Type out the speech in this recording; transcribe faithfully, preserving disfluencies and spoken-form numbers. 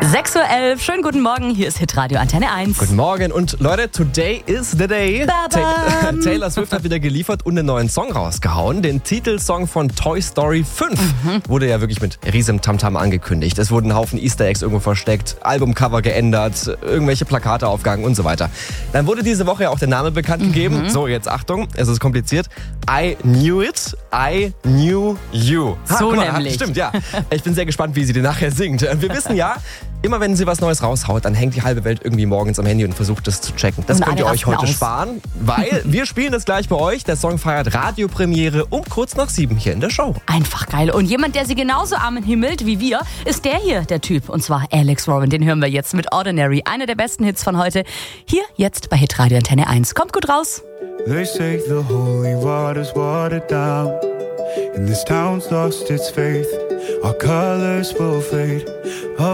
sechs Uhr elf, schönen guten Morgen, hier ist Hitradio Antenne eins. Guten Morgen und Leute, today is the day. Ta- Taylor Swift hat wieder geliefert und einen neuen Song rausgehauen. Den Titelsong von Toy Story fünf mhm. wurde ja wirklich mit riesem Tamtam angekündigt. Es wurden ein Haufen Easter Eggs irgendwo versteckt, Albumcover geändert, irgendwelche Plakate aufgehangen und so weiter. Dann wurde diese Woche ja auch der Name bekannt gegeben. Mhm. So, jetzt Achtung, es ist kompliziert. I knew it, I knew you. Ha, so mal, nämlich. Stimmt, ja. Ich bin sehr gespannt, wie sie den nachher singt. Wir wissen ja, immer wenn sie was Neues raushaut, dann hängt die halbe Welt irgendwie morgens am Handy und versucht das zu checken. Das und könnt ihr euch heute aus. sparen, weil wir spielen das gleich bei euch. Der Song feiert Radiopremiere um kurz nach sieben hier in der Show. Einfach geil. Und jemand, der sie genauso anhimmelt wie wir, ist der hier, der Typ. Und zwar Alex Warren. Den hören wir jetzt mit Ordinary. Einer der besten Hits von heute. Hier jetzt bei Hitradio Antenne eins. Kommt gut raus. They say the holy water's watered down, and this town's lost its faith. Our colors will fade.